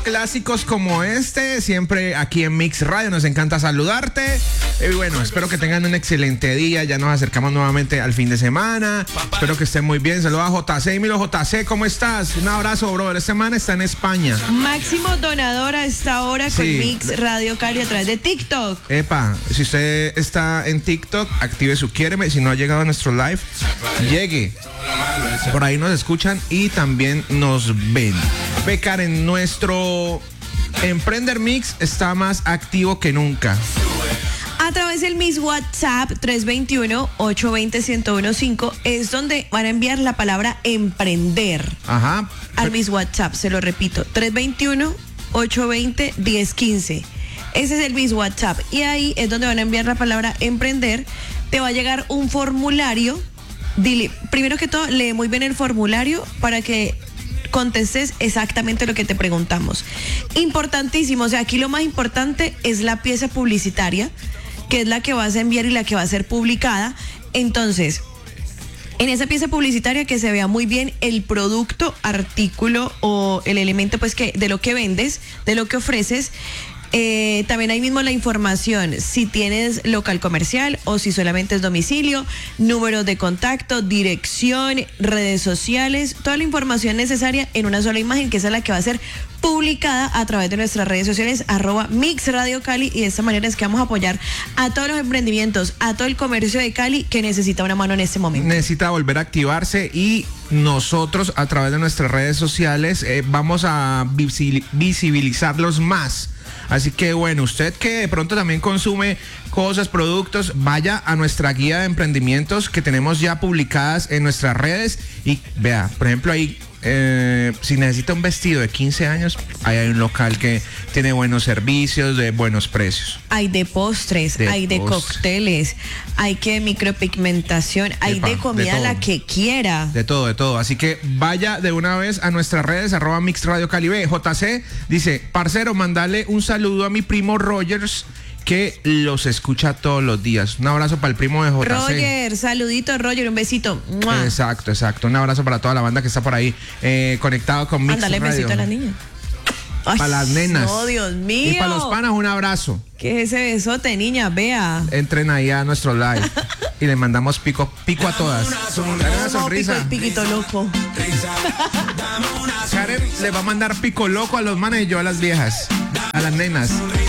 clásicos como este, siempre aquí en Mix Radio. Nos encanta saludarte. Y bueno, espero que tengan un excelente día. Ya nos acercamos nuevamente al fin de semana. Espero que estén muy bien. Saludos a JC. Milo JC, ¿cómo estás? Un abrazo, brother. Esta semana está en España. Máximo donador a esta hora con Mix Radio Cali a través de TikTok. Epa, si usted está en TikTok, active su quiéreme. Si no ha llegado a nuestro live, llegue. Por ahí nos escuchan y también nos ven. Ve, Karen, nuestro Emprender Mix está más activo que nunca. A través del Mix WhatsApp 321-820-1015 es donde van a enviar la palabra emprender. Ajá. Al Mix WhatsApp, se lo repito, 321-820-1015. Ese es el Mix WhatsApp y ahí es donde van a enviar la palabra emprender. Te va a llegar un formulario. Dile, primero que todo, lee muy bien el formulario para que contestes exactamente lo que te preguntamos. Importantísimo, o sea, aquí lo más importante es la pieza publicitaria, que es la que vas a enviar y la que va a ser publicada. Entonces, en esa pieza publicitaria que se vea muy bien el producto, artículo o el elemento pues que de lo que vendes, de lo que ofreces. También ahí mismo la información, si tienes local comercial o si solamente es domicilio, números de contacto, dirección, redes sociales, toda la información necesaria en una sola imagen, que esa es la que va a ser publicada a través de nuestras redes sociales, @MixRadioCali, y de esta manera es que vamos a apoyar a todos los emprendimientos, a todo el comercio de Cali que necesita una mano en este momento. Necesita volver a activarse y nosotros a través de nuestras redes sociales vamos a visibilizarlos más. Así que bueno, usted que de pronto también consume cosas, productos, vaya a nuestra guía de emprendimientos que tenemos ya publicadas en nuestras redes y vea, por ejemplo ahí, si necesita un vestido de 15 años, ahí hay un local que tiene buenos servicios, de buenos precios. Hay de postres, hay de cócteles, hay que micropigmentación, hay de comida la que quiera. De todo. Así que vaya de una vez a nuestras redes, @MixRadioCali. JC dice, parcero, mandale un saludo a mi primo Rogers, que los escucha todos los días. Un abrazo para el primo de JC. Roger, saludito Roger, un besito. ¡Mua! Exacto. Un abrazo para toda la banda que está por ahí conectado con Mix Mándale Radio. besito a la niña. Para las nenas. Oh, Dios mío. Y para los panas, un abrazo. ¿Qué es ese besote, niña? Vea. Entren ahí a nuestro live y le mandamos pico a todas. Una sonrisa. Piquito loco. Karen le va a mandar pico loco a los manes y yo a las viejas, a las nenas.